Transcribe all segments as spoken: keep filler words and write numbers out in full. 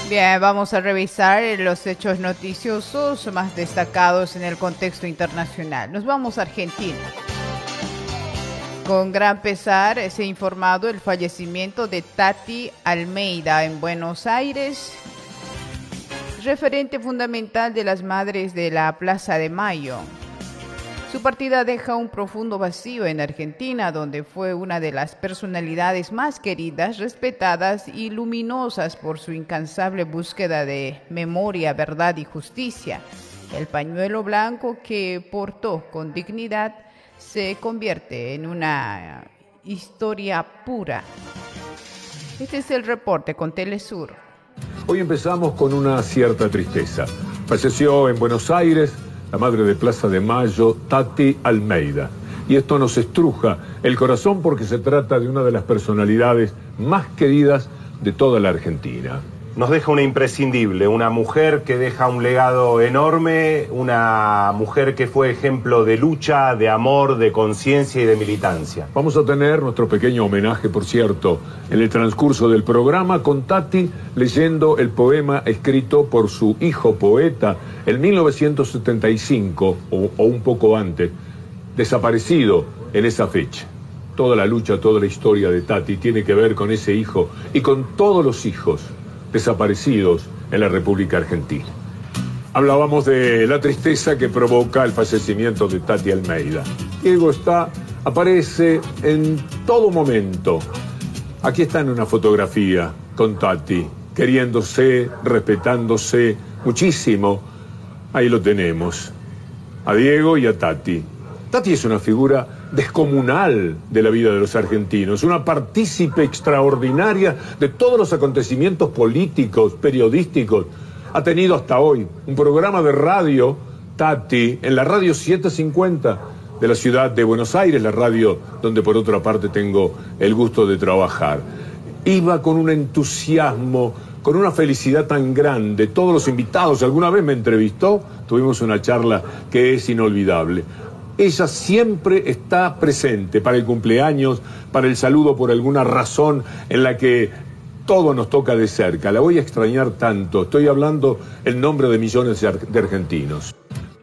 Bien, vamos a revisar los hechos noticiosos más destacados en el contexto internacional. Nos vamos a Argentina. Con gran pesar se ha informado el fallecimiento de Tati Almeida en Buenos Aires, referente fundamental de las madres de la Plaza de Mayo. Su partida deja un profundo vacío en Argentina, donde fue una de las personalidades más queridas, respetadas y luminosas por su incansable búsqueda de memoria, verdad y justicia. El pañuelo blanco que portó con dignidad se convierte en una historia pura. Este es el reporte con Telesur. Hoy empezamos con una cierta tristeza. Falleció en Buenos Aires la madre de Plaza de Mayo, Tati Almeida. Y esto nos estruja el corazón porque se trata de una de las personalidades más queridas de toda la Argentina. Nos deja una imprescindible, una mujer que deja un legado enorme, una mujer que fue ejemplo de lucha, de amor, de conciencia y de militancia. Vamos a tener nuestro pequeño homenaje, por cierto, en el transcurso del programa, con Tati leyendo el poema escrito por su hijo poeta en mil novecientos setenta y cinco, o, o un poco antes, desaparecido en esa fecha. Toda la lucha, toda la historia de Tati tiene que ver con ese hijo y con todos los hijos desaparecidos en la República Argentina. Hablábamos de la tristeza que provoca el fallecimiento de Tati Almeida. Diego está, aparece en todo momento. Aquí está en una fotografía con Tati, queriéndose, respetándose muchísimo. Ahí lo tenemos, a Diego y a Tati. Tati es una figura descomunal de la vida de los argentinos, una partícipe extraordinaria de todos los acontecimientos políticos, periodísticos. Ha tenido hasta hoy un programa de radio, Tati, en la radio setecientos cincuenta de la ciudad de Buenos Aires, la radio donde por otra parte tengo el gusto de trabajar. Iba con un entusiasmo, con una felicidad tan grande. Todos los invitados, alguna vez me entrevistó, tuvimos una charla que es inolvidable. Ella siempre está presente para el cumpleaños, para el saludo por alguna razón en la que todo nos toca de cerca. La voy a extrañar tanto. Estoy hablando en nombre de millones de, ar- de argentinos.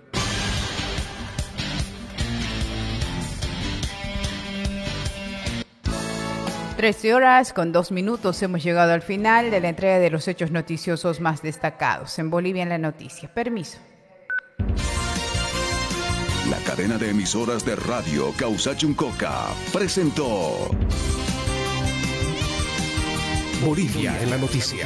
trece horas con dos minutos hemos llegado al final de la entrega de los hechos noticiosos más destacados en Bolivia en la Noticia. Permiso. La cadena de emisoras de radio Causachuncoca presentó Bolivia en la Noticia.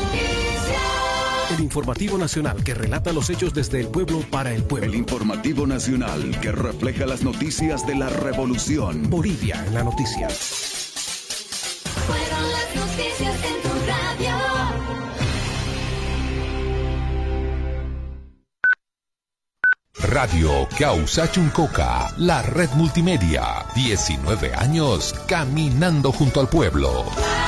El informativo nacional que relata los hechos desde el pueblo para el pueblo. El informativo nacional que refleja las noticias de la revolución. Bolivia en la Noticia. Fueron las noticias en tu radio. Radio Causachuncoca, la red multimedia. diecinueve años caminando junto al pueblo.